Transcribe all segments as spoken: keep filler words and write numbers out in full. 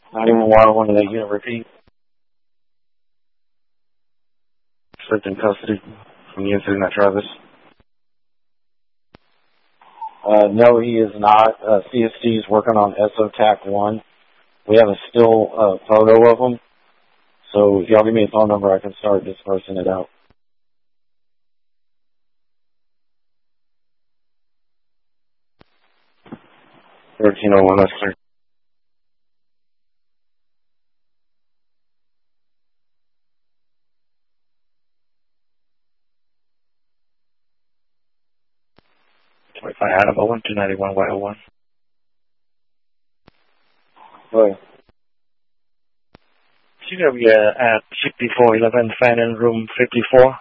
ninety-one Y one to that unit, repeat. Slipped in custody from the incident at Travis. Uh, no, he is not. Uh, C S D is working on S O T A C one. We have a still uh, photo of him. So if y'all give me a phone number, I can start dispersing it out. thirteen oh one, that's clear. twenty-five Adam Owen, two ninety-one Y oh one. Go ahead. C W at fifty-four eleven, Fannin, room fifty-four.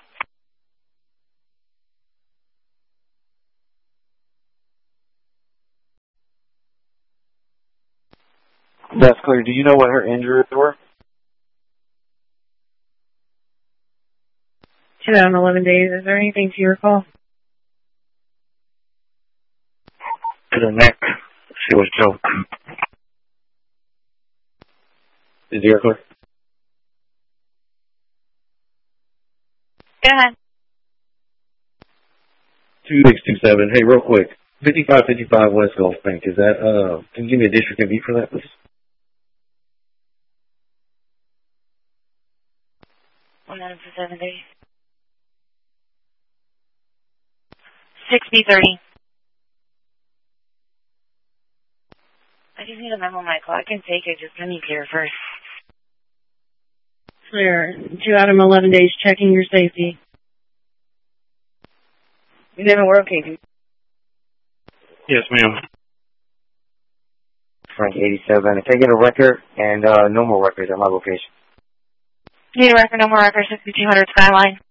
That's clear. Do you know what her injuries were? ten out of eleven days. Is there anything to you recall? To the neck. She was choked. Is the air clear? Go ahead. two six two seven. Hey, real quick. fifty-five fifty-five West Gulf Bank. Is that, uh, can you give me a district and beat for that, please? One out of seven days. six B thirty. I just need a memo, Michael. I can take it. Just let me clear first. Clear. Two out of eleven days checking your safety. You never were okay, dude. Yes, ma'am. Frank eighty-seven. Can I get a record and uh, no more records at my location? Need a record, no more record, sixty-two hundred Skyline.